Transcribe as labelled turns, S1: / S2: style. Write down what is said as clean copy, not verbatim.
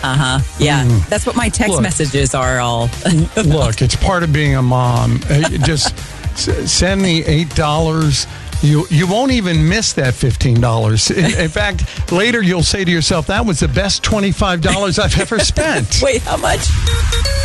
S1: Yeah, that's what my text messages are all.
S2: Look, it's part of being a mom. Just send me $8. You won't even miss that $15. In fact, later you'll say to yourself, that was the best $25 I've ever spent.
S1: Wait, how much?